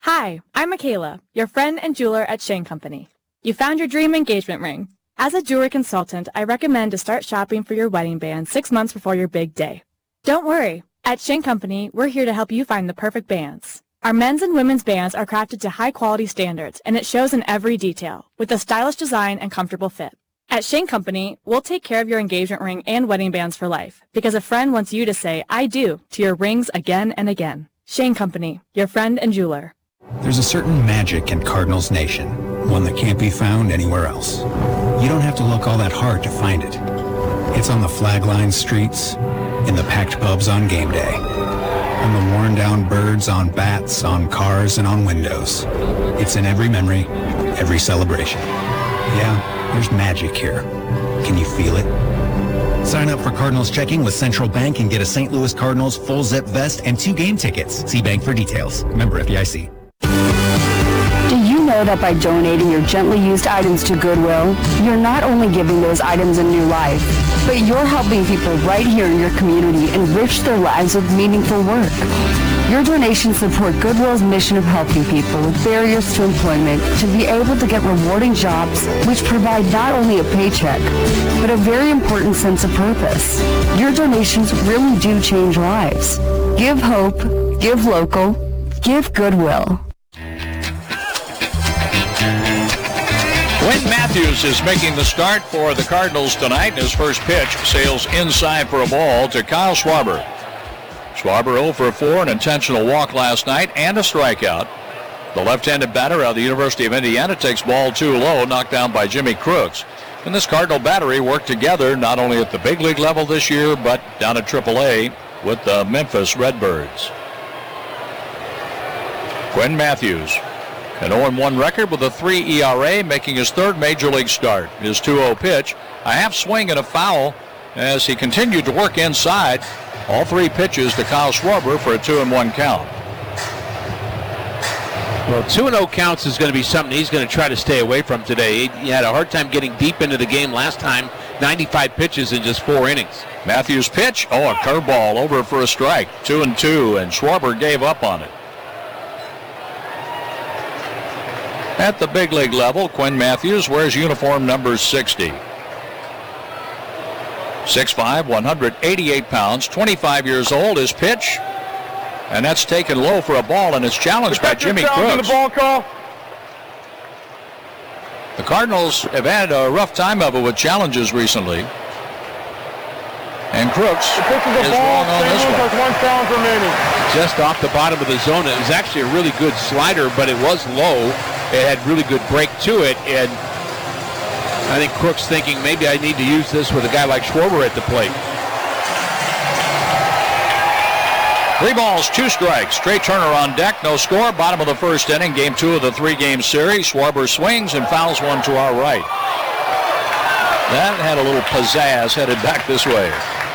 Hi, I'm Michaela, your friend and jeweler at Shane Company. You found your dream engagement ring. As a jewelry consultant, I recommend to start shopping for your wedding band 6 months before your big day. Don't worry. At Shane Company, we're here to help you find the perfect bands. Our men's and women's bands are crafted to high-quality standards, and it shows in every detail, with a stylish design and comfortable fit. At Shane Company, we'll take care of your engagement ring and wedding bands for life, because a friend wants you to say, I do, to your rings again and again. Shane Company, your friend and jeweler. There's a certain magic in Cardinals Nation, one that can't be found anywhere else. You don't have to look all that hard to find it. It's on the flag-lined streets, in the packed pubs on game day, on the worn-down birds on bats, on cars, and on windows. It's in every memory, every celebration. Yeah, there's magic here. Can you feel it? Sign up for Cardinals checking with Central Bank and get a St. Louis Cardinals full zip vest and 2 game tickets. See Bank for details. Member FDIC. Do you know that by donating your gently used items to Goodwill, you're not only giving those items a new life, but you're helping people right here in your community enrich their lives with meaningful work. Your donations support Goodwill's mission of helping people with barriers to employment to be able to get rewarding jobs which provide not only a paycheck, but a very important sense of purpose. Your donations really do change lives. Give hope, give local, give Goodwill. Quinn Matthews is making the start for the Cardinals tonight. His first pitch sails inside for a ball to Kyle Schwarber. Schwarber 0 for 4, an intentional walk last night and a strikeout. The left-handed batter out of the University of Indiana takes ball 2 low, knocked down by Jimmy Crooks. And this Cardinal battery worked together not only at the big league level this year, but down at AAA with the Memphis Redbirds. Quinn Matthews, an 0-1 record with a 3 ERA, making his third major league start. His 2-0 pitch, a half swing and a foul as he continued to work inside. All 3 pitches to Kyle Schwarber for a 2-1 count. Well, 2-0 counts is going to be something he's going to try to stay away from today. He had a hard time getting deep into the game last time, 95 pitches in just 4 innings. Matthews' pitch, a curveball over for a strike, 2-2, and Schwarber gave up on it. At the big league level, Quinn Matthews wears uniform number 60. 6'5", 188 pounds, 25 years old. His pitch, and that's taken low for a ball, and it's challenged by Jimmy Crooks. The ball call. The Cardinals have had a rough time of it with challenges recently. And Crooks is wrong on this one. 1 challenge remaining. Just off the bottom of the zone. It was actually a really good slider, but it was low. It had really good break to it, and I think Crooks thinking maybe I need to use this with a guy like Schwarber at the plate. 3 balls, 2 strikes. Trey Turner on deck, no score. Bottom of the first inning, game 2 of the 3-game series. Schwarber swings and fouls one to our right. That had a little pizzazz headed back this way.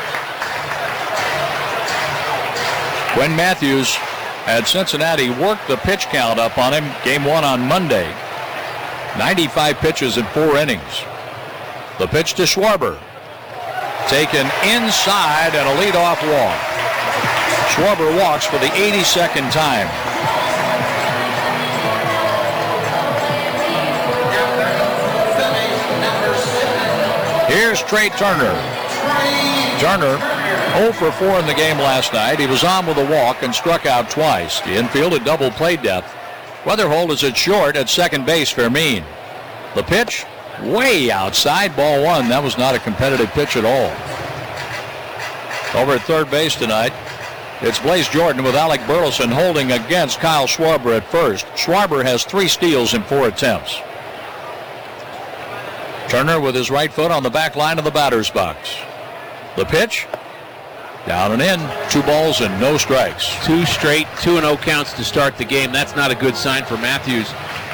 Quinn Matthews had Cincinnati work the pitch count up on him. Game 1 on Monday. 95 pitches in 4 innings. The pitch to Schwarber. Taken inside and a leadoff walk. Schwarber walks for the 82nd time. Here's Trey Turner. Turner 0 for 4 in the game last night. He was on with a walk and struck out twice. The infield at double play depth. Weatherholt is at short at second base, Fermin. The pitch way outside, ball 1. That was not a competitive pitch at all. Over at third base tonight, it's Blaze Jordan with Alec Burleson holding against Kyle Schwarber at first. Schwarber has 3 steals in 4 attempts. Turner with his right foot on the back line of the batter's box. The pitch, down and in, 2 balls and no strikes. 2 straight 2-0 counts to start the game. That's not a good sign for Matthews.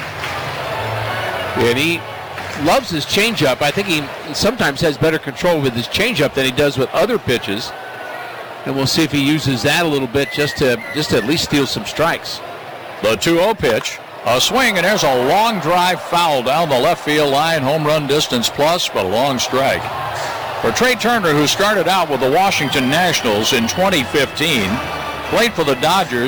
And he loves his changeup. I think he sometimes has better control with his changeup than he does with other pitches. And we'll see if he uses that a little bit just to at least steal some strikes. The 2-0 pitch, a swing, and there's a long drive foul down the left field line. Home run distance plus, but a long strike. For Trey Turner, who started out with the Washington Nationals in 2015, played for the Dodgers.